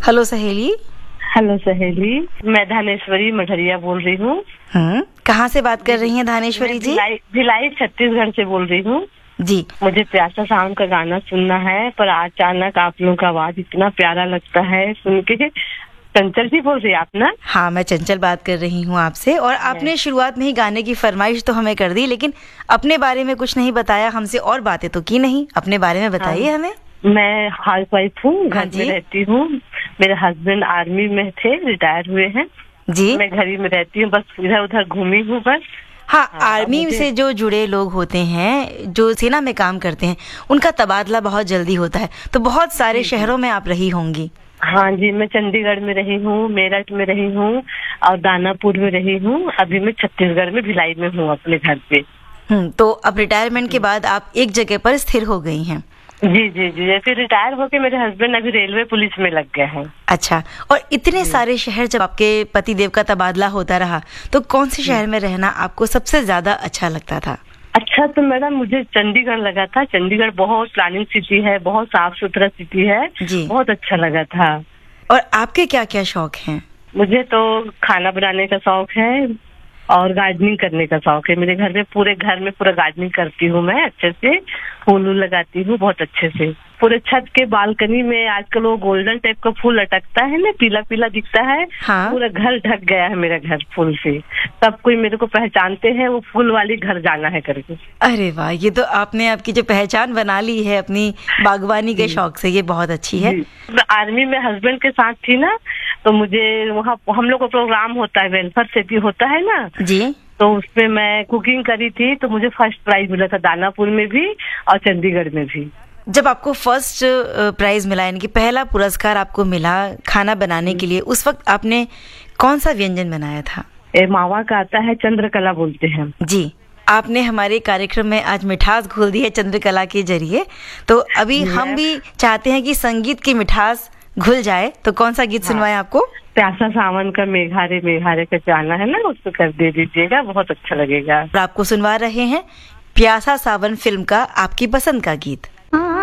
Hello सहेली। Hello सहेली, मैं धानेश्वरी मठरिया बोल रही हूँ। कहाँ से बात कर रही हैं धानेश्वरी जी? भिलाई छत्तीसगढ़ से बोल रही हूँ जी। मुझे प्यासा सावन का गाना सुनना है, पर अचानक आप लोगों का आवाज इतना प्यारा लगता है सुन के। चंचल जी बोल रही है आप ना? हाँ, मैं चंचल बात कर रही हूँ आपसे। और आपने शुरुआत में ही गाने की फरमाइश तो हमें कर दी, लेकिन अपने बारे में कुछ नहीं बताया हमसे, और बातें तो की नहीं। अपने बारे में बताइए हमें। मैं हाउस वाइफ हूँ, घर में रहती हूँ। मेरे हस्बैंड आर्मी में थे, रिटायर हुए हैं जी। मैं घर ही में रहती हूँ, बस इधर उधर घूमी हूँ बस। हाँ, आर्मी से जो जुड़े लोग होते हैं, जो सेना में काम करते हैं, उनका तबादला बहुत जल्दी होता है, तो बहुत सारे शहरों में आप रही होंगी। हाँ जी, मैं चंडीगढ़ में रही हूँ, मेरठ में रही हूँ और दानापुर में रही हूँ। अभी मैं छत्तीसगढ़ में भिलाई में हूँ अपने घर पे। तो अब रिटायरमेंट के बाद आप एक जगह पर स्थिर हो गई हैं? जी जी जी, फिर रिटायर होके मेरे हस्बैंड अभी रेलवे पुलिस में लग गए हैं। अच्छा, और इतने सारे शहर जब आपके पति देव का तबादला होता रहा, तो कौन से शहर में रहना आपको सबसे ज्यादा अच्छा लगता था? अच्छा तो मैडम मुझे चंडीगढ़ लगा था। चंडीगढ़ बहुत प्लानिंग सिटी है, बहुत साफ सुथरा सिटी है जी। बहुत अच्छा लगा था। और आपके क्या क्या शौक हैं? मुझे तो खाना बनाने का शौक है और गार्डनिंग करने का शौक है। मेरे घर में पूरा गार्डनिंग करती हूँ मैं, अच्छे से फूल लगाती हूँ बहुत अच्छे से। पूरे छत के बालकनी में आजकल वो गोल्डन टाइप का फूल लटकता है ना, पीला पीला दिखता है। हाँ? पूरा घर ढक गया है मेरा घर फूल से। सब कोई मेरे को पहचानते हैं, वो फूल वाली घर जाना है करके। अरे वाह, ये तो आपने आपकी जो पहचान बना ली है अपनी बागवानी के शौक से, ये बहुत अच्छी है। आर्मी में हस्बैंड के साथ थी ना, तो मुझे वहाँ हम लोग का प्रोग्राम होता है, वेलफेयर सिटी होता है ना जी, तो उसमें मैं कुकिंग करी थी, तो मुझे फर्स्ट प्राइज मिला था दानापुर में भी और चंडीगढ़ में भी। जब आपको फर्स्ट प्राइज मिला, यानी कि पहला पुरस्कार आपको मिला खाना बनाने के लिए, उस वक्त आपने कौन सा व्यंजन बनाया था? मावा का आता है, चंद्रकला बोलते हैं जी। आपने हमारे कार्यक्रम में आज मिठास घोल दी है चंद्रकला के जरिए, तो अभी हम भी चाहते हैं कि संगीत की मिठास घुल जाए, तो कौन सा गीत सुनवाएं आपको? प्यासा सावन का मेघारे मेघारे का जाना है ना, उसको कर दे दीजिएगा, बहुत अच्छा लगेगा। आपको सुनवा रहे हैं प्यासा सावन फिल्म का आपकी पसंद का गीत।